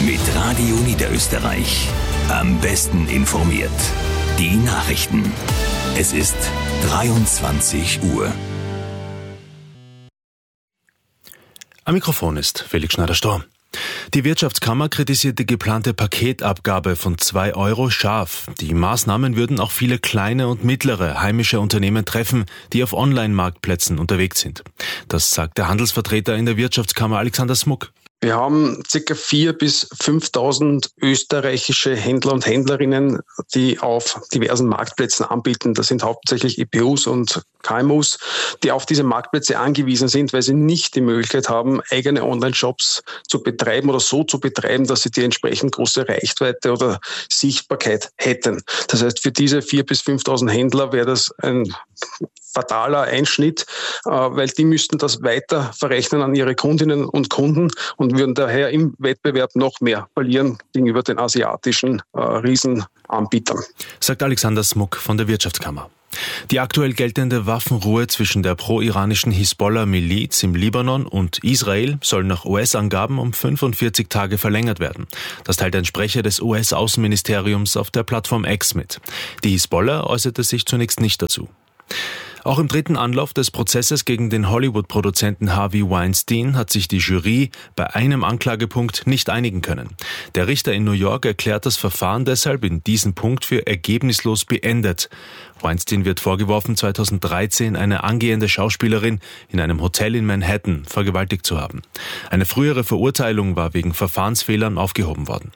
Mit Radio Niederösterreich. Am besten informiert. Die Nachrichten. Es ist 23 Uhr. Am Mikrofon ist Felix Schneider-Storm. Die Wirtschaftskammer kritisiert die geplante Paketabgabe von 2 Euro scharf. Die Maßnahmen würden auch viele kleine und mittlere heimische Unternehmen treffen, die auf Online-Marktplätzen unterwegs sind. Das sagt der Handelsvertreter in der Wirtschaftskammer Alexander Smuck. Wir haben ca. 4.000 bis 5.000 österreichische Händler und Händlerinnen, die auf diversen Marktplätzen anbieten. Das sind hauptsächlich EPUs und KMUs, die auf diese Marktplätze angewiesen sind, weil sie nicht die Möglichkeit haben, eigene Online-Shops zu betreiben oder so zu betreiben, dass sie die entsprechend große Reichweite oder Sichtbarkeit hätten. Das heißt, für diese 4.000 bis 5.000 Händler wäre das ein fataler Einschnitt, weil die müssten das weiter verrechnen an ihre Kundinnen und Kunden und würden daher im Wettbewerb noch mehr verlieren gegenüber den asiatischen Riesenanbietern. Sagt Alexander Smuck von der Wirtschaftskammer. Die aktuell geltende Waffenruhe zwischen der pro-iranischen Hisbollah-Miliz im Libanon und Israel soll nach US-Angaben um 45 Tage verlängert werden. Das teilt ein Sprecher des US-Außenministeriums auf der Plattform X mit. Die Hisbollah äußerte sich zunächst nicht dazu. Auch im dritten Anlauf des Prozesses gegen den Hollywood-Produzenten Harvey Weinstein hat sich die Jury bei einem Anklagepunkt nicht einigen können. Der Richter in New York erklärt das Verfahren deshalb in diesem Punkt für ergebnislos beendet. Weinstein wird vorgeworfen, 2013 eine angehende Schauspielerin in einem Hotel in Manhattan vergewaltigt zu haben. Eine frühere Verurteilung war wegen Verfahrensfehlern aufgehoben worden.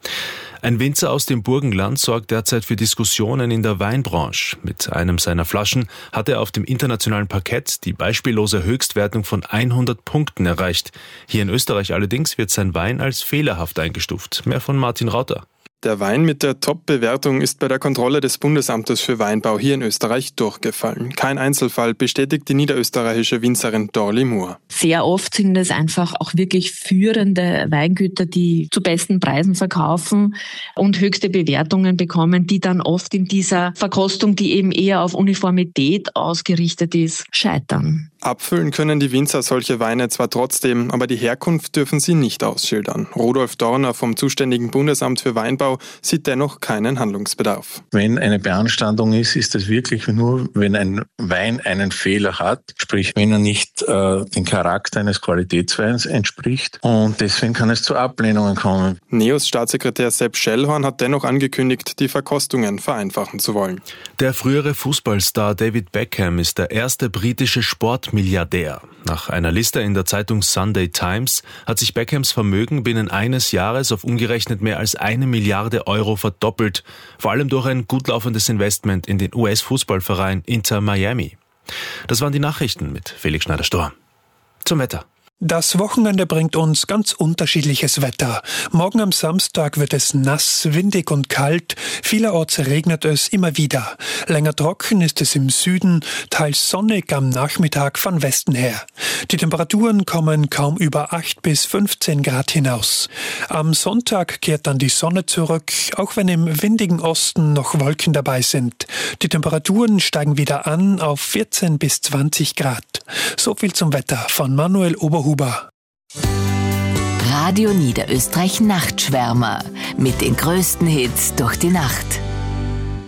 Ein Winzer aus dem Burgenland sorgt derzeit für Diskussionen in der Weinbranche. Mit einem seiner Flaschen hat er auf dem internationalen Parkett die beispiellose Höchstwertung von 100 Punkten erreicht. Hier in Österreich allerdings wird sein Wein als fehlerhaft eingestuft. Mehr von Martin Rauter. Der Wein mit der Top-Bewertung ist bei der Kontrolle des Bundesamtes für Weinbau hier in Österreich durchgefallen. Kein Einzelfall, bestätigt die niederösterreichische Winzerin Dorli Moore. Sehr oft sind es einfach auch wirklich führende Weingüter, die zu besten Preisen verkaufen und höchste Bewertungen bekommen, die dann oft in dieser Verkostung, die eben eher auf Uniformität ausgerichtet ist, scheitern. Abfüllen können die Winzer solche Weine zwar trotzdem, aber die Herkunft dürfen sie nicht ausschildern. Rudolf Dorner vom zuständigen Bundesamt für Weinbau sieht dennoch keinen Handlungsbedarf. Wenn eine Beanstandung ist, ist es wirklich nur, wenn ein Wein einen Fehler hat, sprich wenn er nicht dem Charakter eines Qualitätsweins entspricht, und deswegen kann es zu Ablehnungen kommen. NEOS Staatssekretär Sepp Schellhorn hat dennoch angekündigt, die Verkostungen vereinfachen zu wollen. Der frühere Fußballstar David Beckham ist der erste britische Sportmilliardär. Nach einer Liste in der Zeitung Sunday Times hat sich Beckhams Vermögen binnen eines Jahres auf umgerechnet mehr als 1 Milliarde Euro verdoppelt, vor allem durch ein gut laufendes Investment in den US-Fußballverein Inter Miami. Das waren die Nachrichten mit Felix Schneider-Storm. Zum Wetter. Das Wochenende bringt uns ganz unterschiedliches Wetter. Morgen am Samstag wird es nass, windig und kalt. Vielerorts regnet es immer wieder. Länger trocken ist es im Süden, teils sonnig am Nachmittag von Westen her. Die Temperaturen kommen kaum über 8 bis 15 Grad hinaus. Am Sonntag kehrt dann die Sonne zurück, auch wenn im windigen Osten noch Wolken dabei sind. Die Temperaturen steigen wieder an auf 14 bis 20 Grad. So viel zum Wetter von Manuel Oberhuber. Radio Niederösterreich Nachtschwärmer mit den größten Hits durch die Nacht.